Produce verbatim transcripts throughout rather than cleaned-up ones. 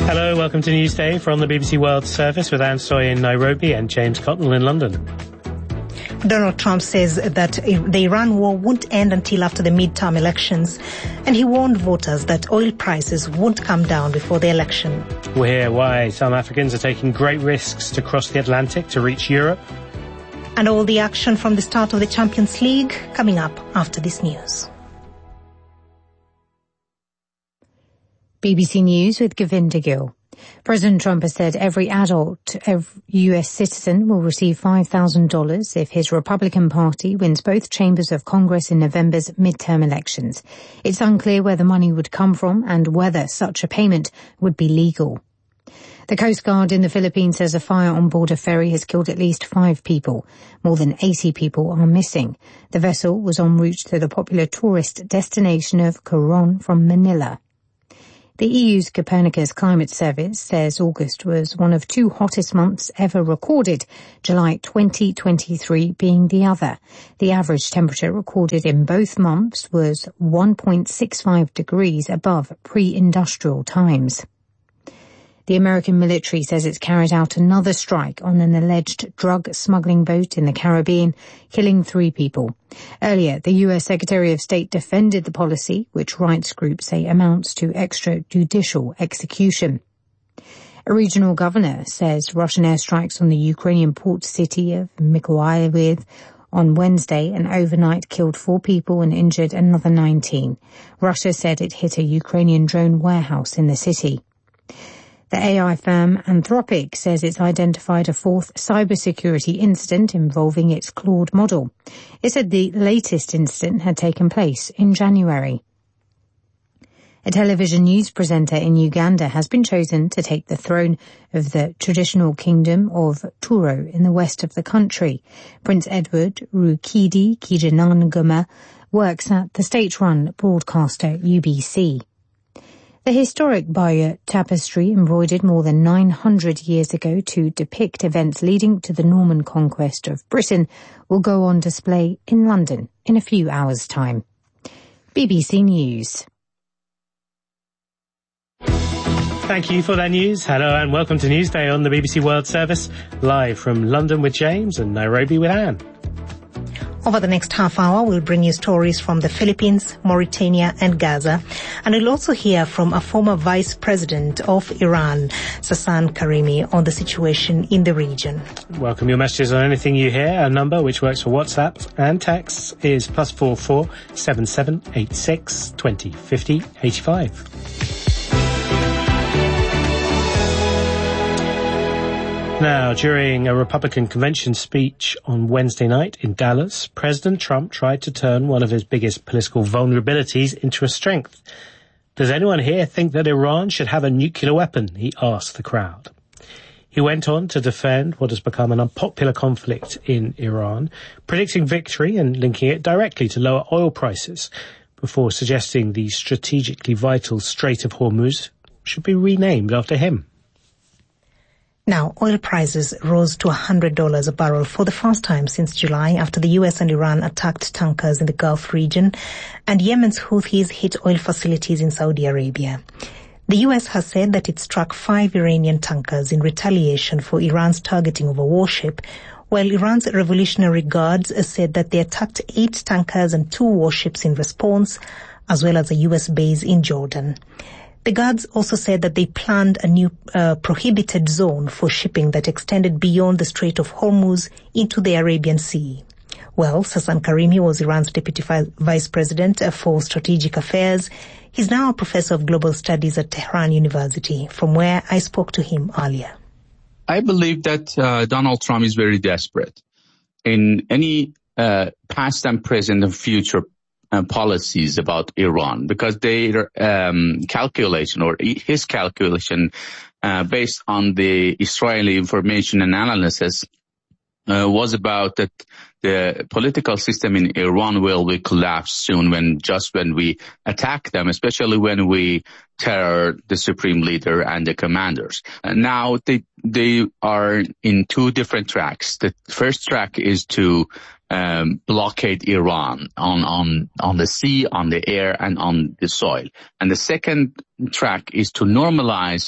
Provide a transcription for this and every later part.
Hello, welcome to Newsday from the B B C World Service with Anne Soy in Nairobi and James Cotnell in London. Donald Trump says that the Iran war won't end until after the midterm elections, and he warned voters that oil prices won't come down before the election. We'll hear why some Africans are taking great risks to cross the Atlantic to reach Europe. And all the action from the start of the Champions League coming up after this news. B B C News with Govinda Gill. President Trump has said every adult every U S citizen will receive five thousand dollars if his Republican Party wins both chambers of Congress in November's midterm elections. It's unclear where the money would come from and whether such a payment would be legal. The Coast Guard in the Philippines says a fire on board a ferry has killed at least five people. More than eighty people are missing. The vessel was en route to the popular tourist destination of Coron from Manila. The E U's Copernicus Climate Service says August was one of two hottest months ever recorded, July twenty twenty-three being the other. The average temperature recorded in both months was one point six five degrees above pre-industrial times. The American military says it's carried out another strike on an alleged drug smuggling boat in the Caribbean, killing three people. Earlier, the U S Secretary of State defended the policy, which rights groups say amounts to extrajudicial execution. A regional governor says Russian airstrikes on the Ukrainian port city of Mykolaiv on Wednesday and overnight killed four people and injured another nineteen. Russia said it hit a Ukrainian drone warehouse in the city. The A I firm Anthropic says it's identified a fourth cybersecurity incident involving its Claude model. It said the latest incident had taken place in January. A television news presenter in Uganda has been chosen to take the throne of the traditional kingdom of Turo in the west of the country. Prince Edward Rukidi Kijanangoma works at the state-run broadcaster U B C. The historic Bayeux tapestry, embroidered more than nine hundred years ago to depict events leading to the Norman conquest of Britain, will go on display in London in a few hours' time. B B C News. Thank you for that news. Hello and welcome to Newsday on the B B C World Service, live from London with James and Nairobi with Anne. Over the next half hour, we'll bring you stories from the Philippines, Mauritania and Gaza. And we'll also hear from a former vice president of Iran, Sasan Karimi, on the situation in the region. Welcome your messages on anything you hear. Our number, which works for WhatsApp and texts, is plus four four seven seven eight six twenty fifty eighty-five. Now, during a Republican convention speech on Wednesday night in Dallas, President Trump tried to turn one of his biggest political vulnerabilities into a strength. Does anyone here think that Iran should have a nuclear weapon? He asked the crowd. He went on to defend what has become an unpopular conflict in Iran, predicting victory and linking it directly to lower oil prices, before suggesting the strategically vital Strait of Hormuz should be renamed after him. Now, oil prices rose to one hundred dollars a barrel for the first time since July after the U S and Iran attacked tankers in the Gulf region and Yemen's Houthis hit oil facilities in Saudi Arabia. The U S has said that it struck five Iranian tankers in retaliation for Iran's targeting of a warship, while Iran's Revolutionary Guards said that they attacked eight tankers and two warships in response, as well as a U S base in Jordan. The Guards also said that they planned a new uh, prohibited zone for shipping that extended beyond the Strait of Hormuz into the Arabian Sea. Well, Sasan Karimi was Iran's deputy vice president for strategic affairs. He's now a professor of global studies at Tehran University, from where I spoke to him earlier. I believe that uh, Donald Trump is very desperate. In any uh, past and present and future Uh, policies about Iran, because their um, calculation or his calculation uh, based on the Israeli information and analysis uh, was about that the political system in Iran will be collapsed soon when just when we attack them, especially when we terror the supreme leader and the commanders. And now they they are in two different tracks. The first track is to Um, blockade Iran on, on, on the sea, on the air, and on the soil. And the second track is to normalize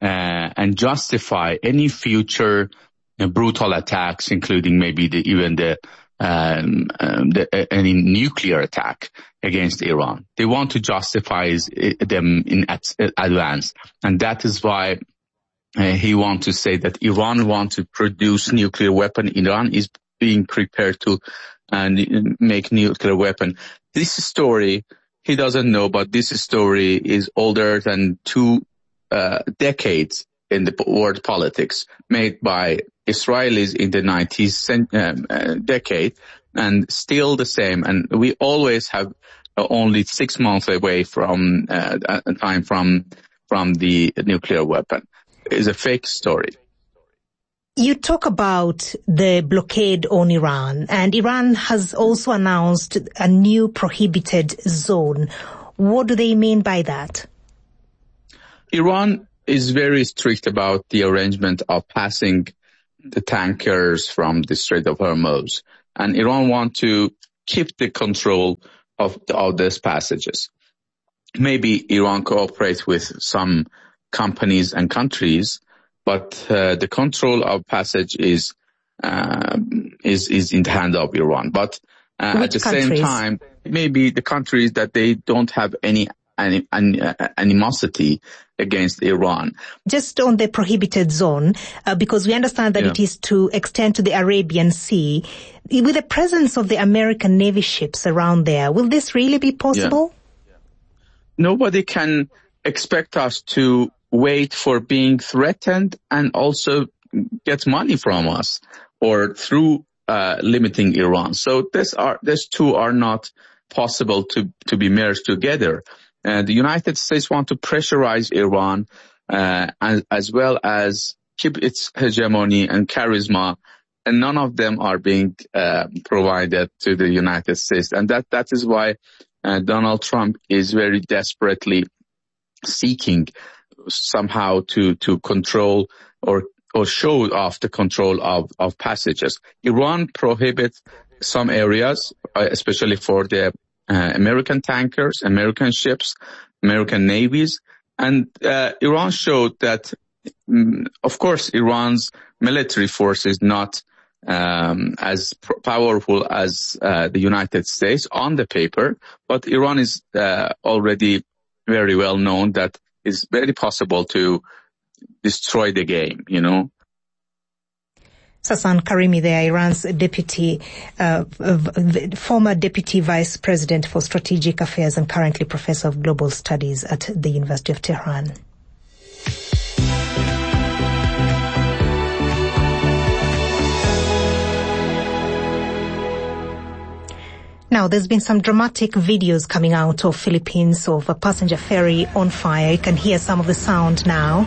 uh, and justify any future uh, brutal attacks, including maybe the, even the, um, um, the uh, any nuclear attack against Iran. They want to justify them in advance, and that is why uh, he wants to say that Iran wants to produce nuclear weapon. Iran is being prepared to and make nuclear weapon. This story, he doesn't know, but this story is older than two uh, decades in the world politics, made by Israelis in the nineties um, uh, decade, and still the same. And we always have uh, only six months away from uh, time from from the nuclear weapon. It's a fake story. You talk about the blockade on Iran, and Iran has also announced a new prohibited zone. What do they mean by that? Iran is very strict about the arrangement of passing the tankers from the Strait of Hormuz, and Iran want to keep the control of, of these passages. Maybe Iran cooperates with some companies and countries, but uh, the control of passage is uh, is is in the hand of Iran. But uh, at the countries? same time, maybe the countries that they don't have any any, any uh, animosity against Iran. Just on the prohibited zone, uh, because we understand that yeah. it is to extend to the Arabian Sea, with the presence of the American Navy ships around there, will this really be possible? Yeah. Nobody can expect us to wait for being threatened and also get money from us or through uh, limiting Iran. So this are these two are not possible to to be merged together. Uh, the United States want to pressurize Iran uh, as, as well as keep its hegemony and charisma, and none of them are being uh, provided to the United States. And that that is why uh, Donald Trump is very desperately seeking somehow to, to control or, or show off the control of, of passages. Iran prohibits some areas, especially for the uh, American tankers, American ships, American navies. And uh, Iran showed that, um, of course, Iran's military force is not um, as p- powerful as uh, the United States on the paper, but Iran is uh, already very well known that it's very possible to destroy the game, you know. Sasan Karimi there, Iran's deputy, uh, former deputy vice president for strategic affairs and currently professor of global studies at the University of Tehran. Now, there's been some dramatic videos coming out of Philippines of a passenger ferry on fire. You can hear some of the sound now.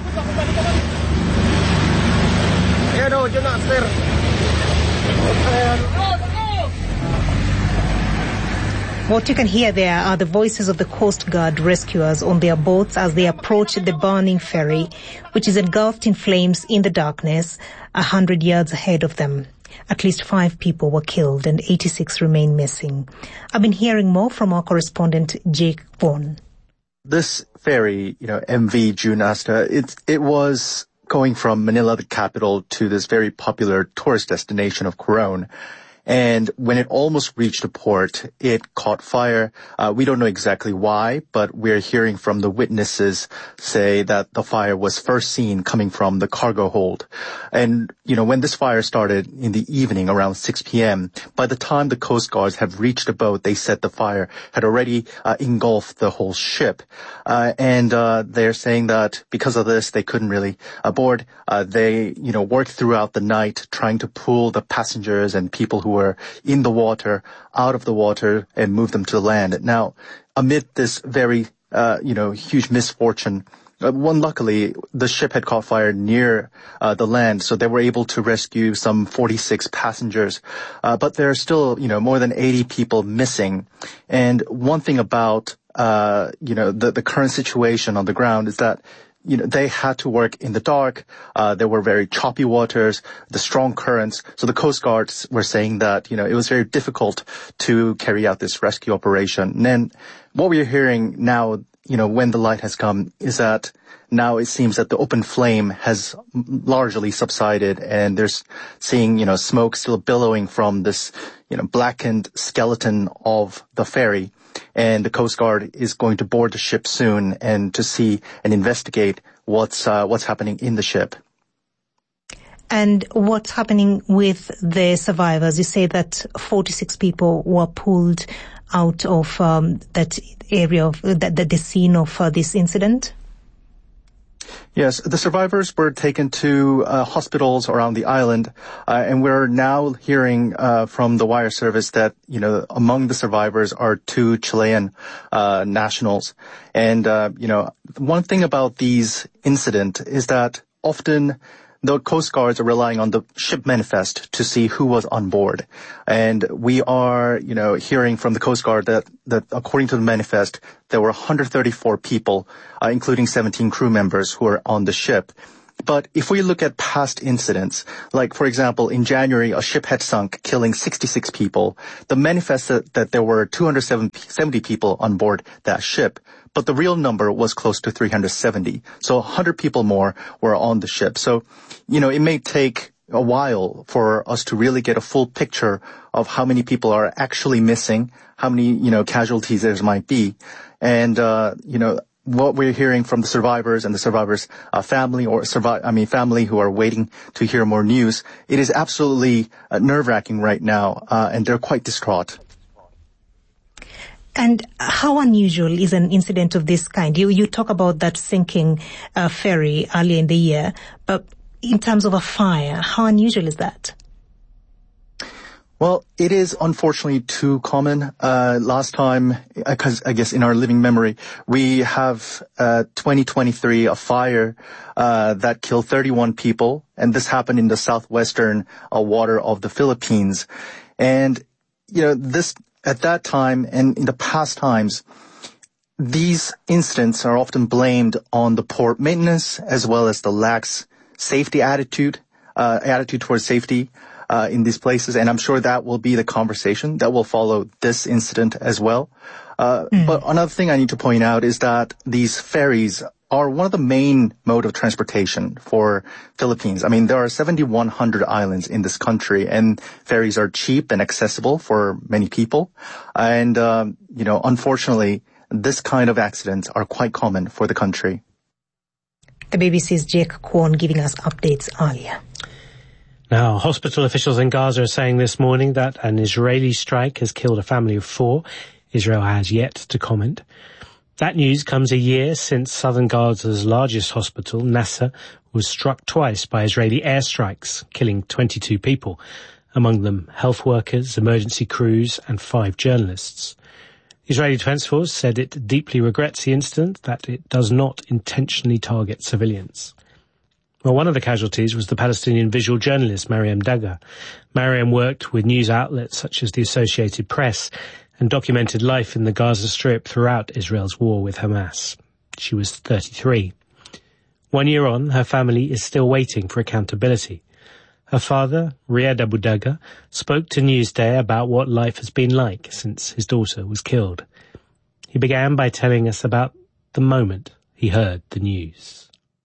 What you can hear there are the voices of the Coast Guard rescuers on their boats as they approach the burning ferry, which is engulfed in flames in the darkness, a hundred yards ahead of them. At least five people were killed and eighty-six remain missing. I've been hearing more from our correspondent, Jake Vaughan. This ferry, you know, M V June Asta, it, it was going from Manila, the capital, to this very popular tourist destination of Coron. And when it almost reached the port, it caught fire. Uh, we don't know exactly why, but we're hearing from the witnesses say that the fire was first seen coming from the cargo hold. And, you know, when this fire started in the evening around six p.m., by the time the Coast Guards have reached the boat, they said the fire had already uh, engulfed the whole ship. Uh, and uh, they're saying that because of this, they couldn't really aboard. Uh, they, you know, worked throughout the night trying to pull the passengers and people who were in the water out of the water and move them to land. Now, amid this very, uh, you know, huge misfortune, uh, one, luckily, the ship had caught fire near uh, the land, so they were able to rescue some forty-six passengers. Uh, but there are still, you know, more than eighty people missing. And one thing about, uh, you know, the, the current situation on the ground is that you know, they had to work in the dark. Uh, there were very choppy waters, the strong currents. So the Coast Guards were saying that, you know, it was very difficult to carry out this rescue operation. And then what we're hearing now you know, when the light has come is that now it seems that the open flame has largely subsided, and there's seeing, you know, smoke still billowing from this, you know, blackened skeleton of the ferry. And the Coast Guard is going to board the ship soon and to see and investigate what's uh, what's happening in the ship. And what's happening with the survivors? You say that forty-six people were pulled out of um, that area of that the, the scene of uh, this incident. Yes, the survivors were taken to uh, hospitals around the island, uh, and we're now hearing uh, from the wire service that, you know, among the survivors are two Chilean uh, nationals. And, uh, you know, one thing about these incidents is that often the Coast Guards are relying on the ship manifest to see who was on board. And we are, you know, hearing from the Coast Guard that, that according to the manifest, there were one hundred thirty-four people, uh, including seventeen crew members who were on the ship. But if we look at past incidents, like, for example, in January, a ship had sunk, killing sixty-six people. The manifest said that there were two hundred seventy people on board that ship, but the real number was close to three hundred seventy. So one hundred people more were on the ship. So, you know, it may take a while for us to really get a full picture of how many people are actually missing, how many, you know, casualties there might be. And, uh, you know, what we're hearing from the survivors and the survivors' uh, family or survive, I mean, family who are waiting to hear more news, it is absolutely uh, nerve-wracking right now, uh, and they're quite distraught. And how unusual is an incident of this kind? You you talk about that sinking uh, ferry earlier in the year, but in terms of a fire, how unusual is that? Well, it is unfortunately too common. Uh, last time, because I guess in our living memory, we have uh, twenty twenty-three, a fire uh, that killed thirty-one people, and this happened in the southwestern uh, water of the Philippines. And, you know, this, at that time and in the past times, these incidents are often blamed on the poor maintenance as well as the lax safety attitude, uh, attitude towards safety. Uh, in these places, and I'm sure that will be the conversation that will follow this incident as well. Uh, mm. But another thing I need to point out is that these ferries are one of the main mode of transportation for Philippines. I mean, there are seventy-one hundred islands in this country, and ferries are cheap and accessible for many people. And, um, you know, unfortunately, this kind of accidents are quite common for the country. The B B C's Jake Kwon giving us updates earlier. Now, hospital officials in Gaza are saying this morning that an Israeli strike has killed a family of four. Israel has yet to comment. That news comes a year since southern Gaza's largest hospital, Nasser, was struck twice by Israeli airstrikes, killing twenty-two people, among them health workers, emergency crews, and five journalists. The Israeli Defense Force said it deeply regrets the incident, that it does not intentionally target civilians. Well, one of the casualties was the Palestinian visual journalist Mariam Dagher. Mariam worked with news outlets such as the Associated Press and documented life in the Gaza Strip throughout Israel's war with Hamas. She was thirty-three. One year on, her family is still waiting for accountability. Her father, Riyad Abu Dagher, spoke to Newsday about what life has been like since his daughter was killed. He began by telling us about the moment he heard the news.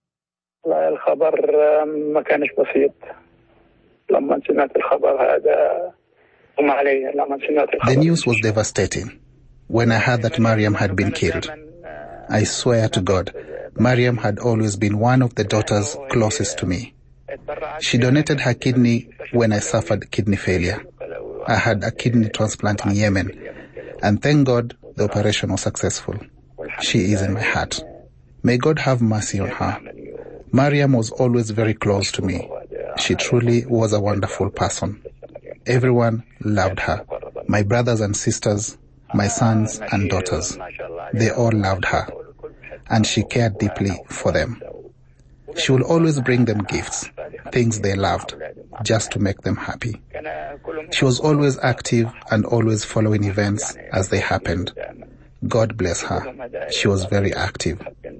الخبر ما كانش بسيط لما سمعت الخبر هذا قم علي لما سمعت الخبر. The news was devastating. When I heard that Mariam had been killed, I swear to God, Mariam had always been one of the daughters closest to me. She donated her kidney when I suffered kidney failure. I had a kidney transplant in Yemen, and thank God the operation was successful. She is in my heart. May God have mercy on her. Mariam was always very close to me. She truly was a wonderful person. Everyone loved her. My brothers and sisters, my sons and daughters, they all loved her, and she cared deeply for them. She will always bring them gifts, things they loved, just to make them happy. She was always active and always following events as they happened. God bless her. She was very active.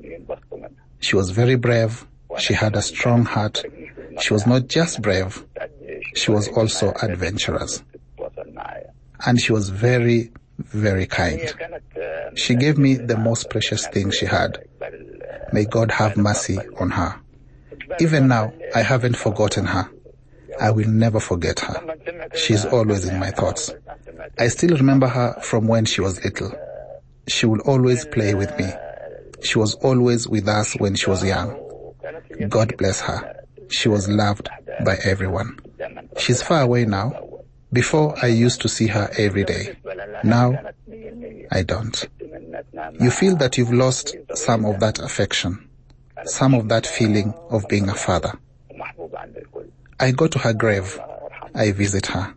She was very brave. She had a strong heart. She was not just brave, she was also adventurous. And she was very, very kind. She gave me the most precious thing she had. May God have mercy on her. Even now, I haven't forgotten her. I will never forget her. She's always in my thoughts. I still remember her from when she was little. She would always play with me. She was always with us when she was young. God bless her. She was loved by everyone. She's far away now. Before, I used to see her every day. Now, I don't. You feel that you've lost some of that affection, some of that feeling of being a father. I go to her grave. I visit her.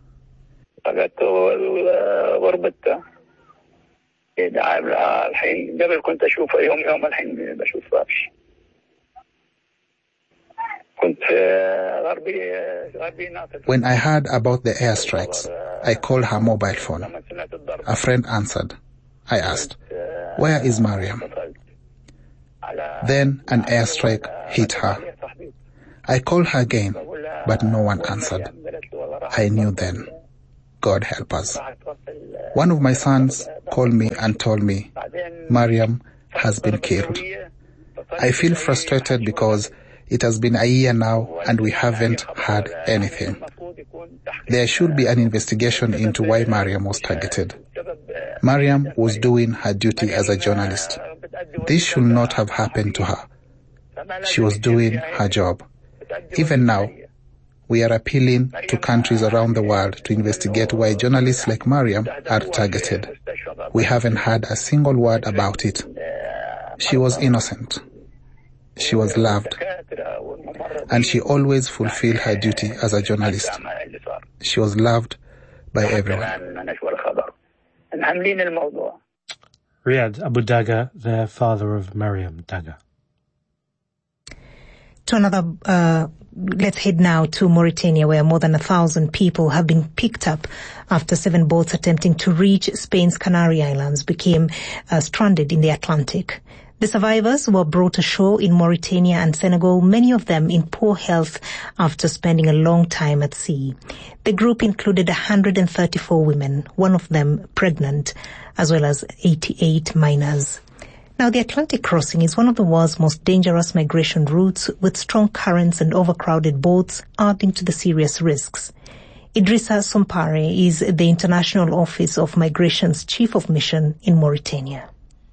When I heard about the airstrikes, I called her mobile phone. A friend answered. I asked, "Where is Mariam?" Then an airstrike hit her. I called her again, but no one answered. I knew then. God help us. One of my sons called me and told me, "Mariam has been killed." I feel frustrated because it has been a year now and we haven't heard anything. There should be an investigation into why Mariam was targeted. Mariam was doing her duty as a journalist. This should not have happened to her. She was doing her job. Even now, we are appealing to countries around the world to investigate why journalists like Mariam are targeted. We haven't heard a single word about it. She was innocent. She was loved. And she always fulfilled her duty as a journalist. She was loved by everyone. Riyad Abu Daga, the father of Mariam Daga. To another, uh, let's head now to Mauritania, where more than a thousand people have been picked up after seven boats attempting to reach Spain's Canary Islands became uh, stranded in the Atlantic. The survivors were brought ashore in Mauritania and Senegal, many of them in poor health after spending a long time at sea. The group included one hundred thirty-four women, one of them pregnant, as well as eighty-eight minors. Now, the Atlantic crossing is one of the world's most dangerous migration routes, with strong currents and overcrowded boats adding to the serious risks. Idrissa Sompare is the International Office of Migration's Chief of Mission in Mauritania.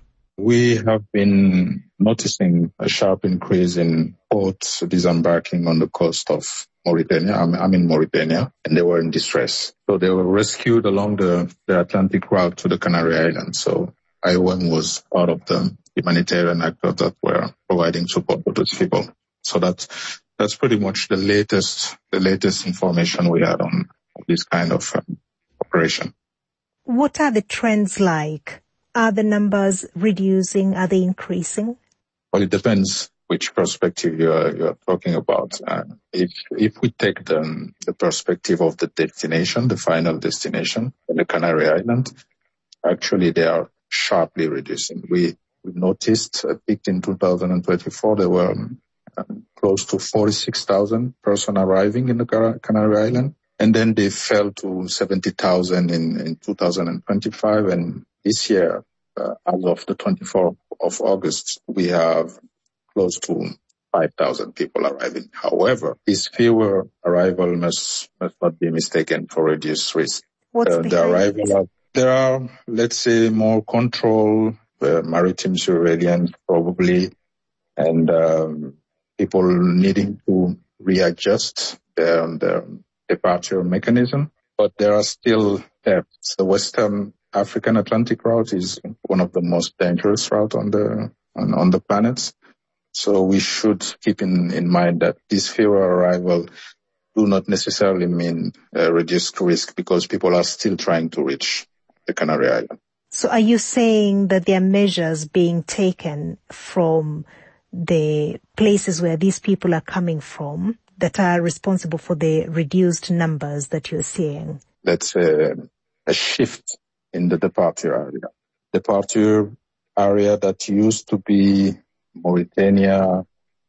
We have been noticing a sharp increase in boats disembarking on the coast of Mauritania. I'm, I'm in Mauritania, and they were in distress. So they were rescued along the, the Atlantic route to the Canary Islands. So I O M was part of the humanitarian actors that were providing support to those people. So that's, that's pretty much the latest, the latest information we had on this kind of um, operation. What are the trends like? Are the numbers reducing? Are they increasing? Well, it depends which perspective you're, you're talking about. Uh, if, if we take the, the perspective of the destination, the final destination, the Canary Islands, actually they are sharply reducing. We, we noticed a peak in two thousand twenty-four. There were um, close to forty-six thousand persons arriving in the Canary Islands. And then they fell to seventy thousand in, in two thousand twenty-five. And this year, uh, as of the twenty-fourth of August, we have close to five thousand people arriving. However, this fewer arrival must, must not be mistaken for reduced risk. What's uh, the arrival of, there are, let's say, more control, uh, maritime surveillance probably, and um, people needing to readjust their, their departure mechanism. But there are still thefts. The Western African Atlantic route is one of the most dangerous routes on the on, on the planet. So we should keep in, in mind that this fewer arrival do not necessarily mean uh, reduced risk, because people are still trying to reach the Canary Islands. So are you saying that there are measures being taken from the places where these people are coming from that are responsible for the reduced numbers that you're seeing? That's a, a shift in the departure area. Departure area that used to be Mauritania,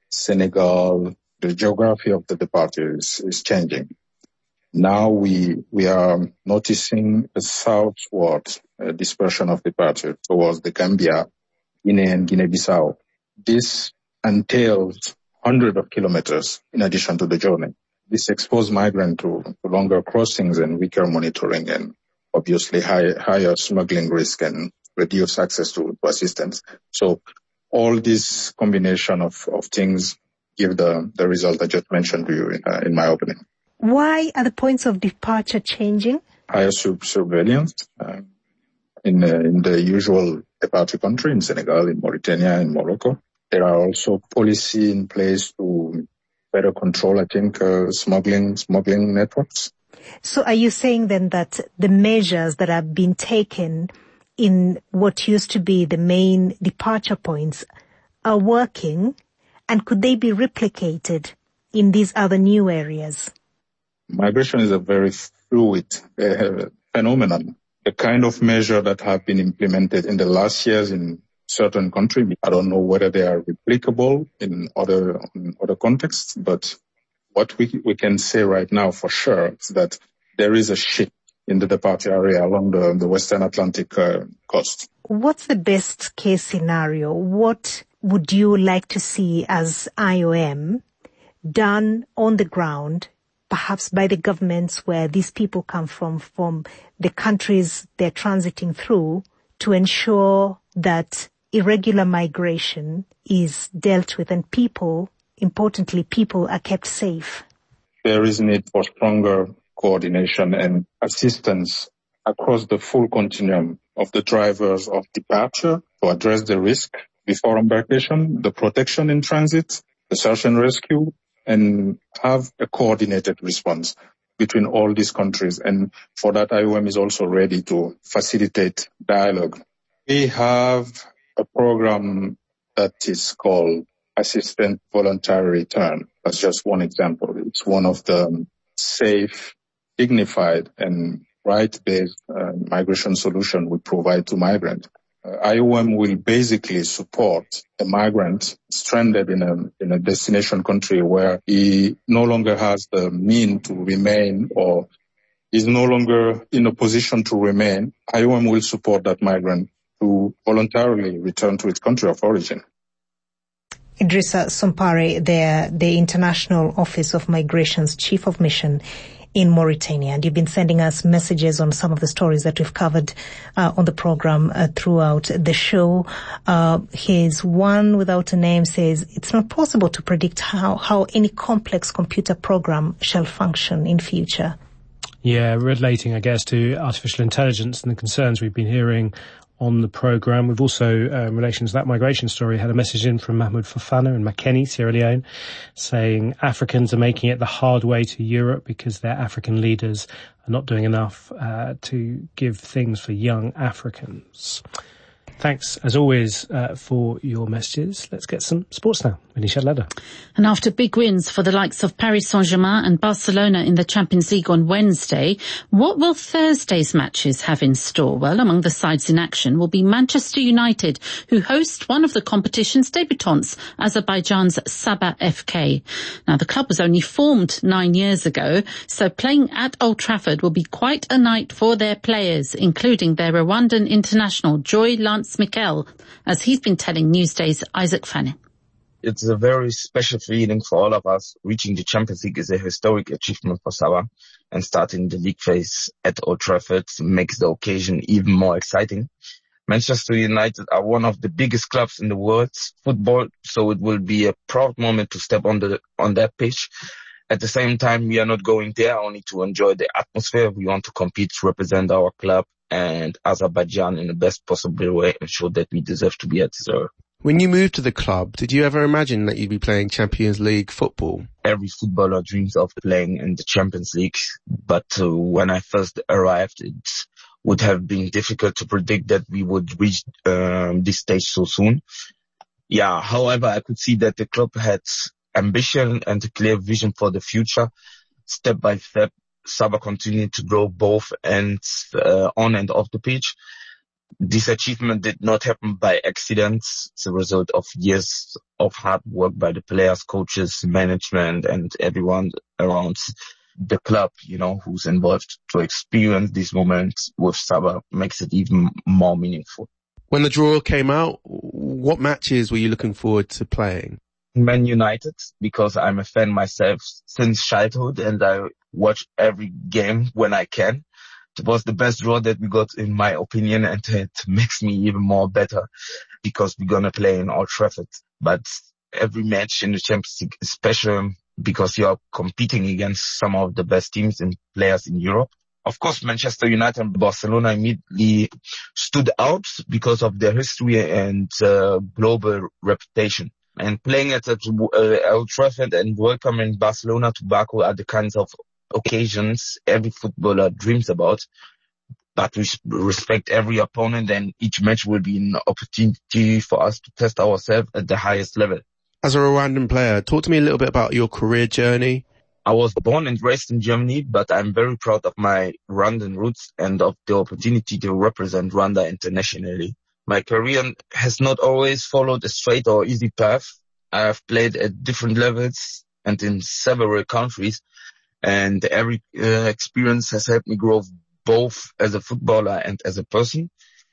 Senegal, the geography of the departure is, is changing. Now we, we are noticing a southward uh, dispersion of departure towards the Gambia, Guinea and Guinea-Bissau. This entails hundreds of kilometers in addition to the journey. This exposed migrants to, to longer crossings and weaker monitoring and obviously high, higher smuggling risk and reduced access to, to assistance. So all this combination of, of things give the, the result I just mentioned to you in, uh, in my opening. Why are the points of departure changing? Higher sur- surveillance uh, in, uh, in the usual departure country, in Senegal, in Mauritania, in Morocco. There are also policy in place to better control, I think, uh, smuggling, smuggling networks. So are you saying then that the measures that have been taken in what used to be the main departure points are working, and could they be replicated in these other new areas? Migration is a very fluid uh, phenomenon. The kind of measure that have been implemented in the last years in certain countries, I don't know whether they are replicable in other in other contexts, but what we we can say right now for sure is that there is a shift in the departure area along the, the Western Atlantic uh, coast. What's the best case scenario? What would you like to see as I O M done on the ground, perhaps by the governments where these people come from, from the countries they're transiting through, to ensure that irregular migration is dealt with and people, importantly, people are kept safe? There is need for stronger coordination and assistance across the full continuum of the drivers of departure to address the risk before embarkation, the protection in transit, the search and rescue, and have a coordinated response between all these countries. And for that, I O M is also ready to facilitate dialogue. We have a program that is called Assistant Voluntary Return. That's just one example. It's one of the safe, dignified, and right-based uh, migration solution we provide to migrants. Uh, I O M will basically support a migrant stranded in a in a destination country where he no longer has the means to remain or is no longer in a position to remain. I O M will support that migrant to voluntarily return to its country of origin. Idrissa Sompare, there, the International Office of Migration's Chief of Mission in Mauritania, and you've been sending us messages on some of the stories that we've covered uh, on the program uh, throughout the show. Uh, here's one without a name, says it's not possible to predict how, how any complex computer program shall function in future. Yeah, relating, I guess, to artificial intelligence and the concerns we've been hearing on the programme. We've also, uh, in relation to that migration story, had a message in from Mahmoud Fofana in Makeni, Sierra Leone, saying Africans are making it the hard way to Europe because their African leaders are not doing enough uh, to give things for young Africans. Thanks, as always, uh, for your messages. Let's get some sports now. Manisha Ladder. And after big wins for the likes of Paris Saint-Germain and Barcelona in the Champions League on Wednesday, what will Thursday's matches have in store? Well, among the sides in action will be Manchester United, who host one of the competition's debutants, Azerbaijan's Sabah F K. Now, the club was only formed nine years ago, so playing at Old Trafford will be quite a night for their players, including their Rwandan international Joy Lance Mikel, as he's been telling Newsday's Isaac Fanning. It's a very special feeling for all of us. Reaching the Champions League is a historic achievement for Sabah, and starting the league phase at Old Trafford makes the occasion even more exciting. Manchester United are one of the biggest clubs in the world's football, so it will be a proud moment to step on the on that pitch. At the same time, we are not going there only to enjoy the atmosphere. We want to compete to represent our club and Azerbaijan in the best possible way and show that we deserve to be at zero. When you moved to the club, did you ever imagine that you'd be playing Champions League football? Every footballer dreams of playing in the Champions League, but uh, when I first arrived, it would have been difficult to predict that we would reach um, this stage so soon. Yeah, however, I could see that the club had ambition and a clear vision for the future. Step by step, Sabah continued to grow both ends uh, on and off the pitch. This achievement did not happen by accident. It's a result of years of hard work by the players, coaches, management, and everyone around. the club, you know, who's involved, to experience these moments with Saba makes it even more meaningful. When the draw came out, what matches were you looking forward to playing? Man United, because I'm a fan myself since childhood and I watch every game when I can. It was the best draw that we got, in my opinion, and it makes me even more better because we're going to play in Old Trafford. But every match in the Champions League is special because you're competing against some of the best teams and players in Europe. Of course, Manchester United and Barcelona immediately stood out because of their history and uh, global reputation. And playing at uh, Old Trafford and welcoming Barcelona to Baku are the kinds of occasions every footballer dreams about. But we respect every opponent, and each match will be an opportunity for us to test ourselves at the highest level. As a Rwandan player, talk to me a little bit about your career journey. I was born and raised in Germany, but I'm very proud of my Rwandan roots and of the opportunity to represent Rwanda internationally. My career has not always followed a straight or easy path. I have played at different levels and in several countries, and every uh, experience has helped me grow both as a footballer and as a person.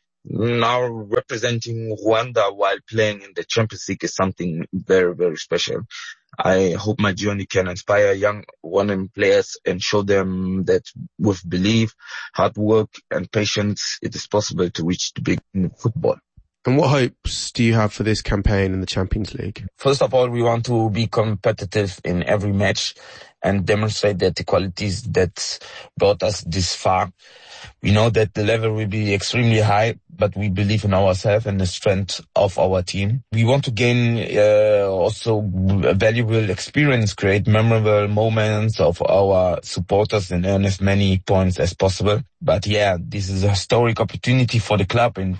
Now representing Rwanda while playing in the Champions League is something very, very special. I hope my journey can inspire young Rwandan players and show them that with belief, hard work and patience, it is possible to reach the big in football. And what hopes do you have for this campaign in the Champions League? First of all, we want to be competitive in every match and demonstrate that the qualities that brought us this far. We know that the level will be extremely high, but we believe in ourselves and the strength of our team. We want to gain uh, also a valuable experience, create memorable moments of our supporters and earn as many points as possible. But yeah, this is a historic opportunity for the club and